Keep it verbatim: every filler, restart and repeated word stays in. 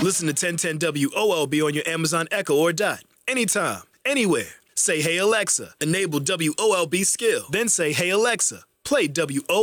Listen to ten ten W O L B on your Amazon Echo or Dot. Anytime, anywhere. Say, "Hey Alexa, enable W O L B skill." Then say, "Hey Alexa, play W O L B."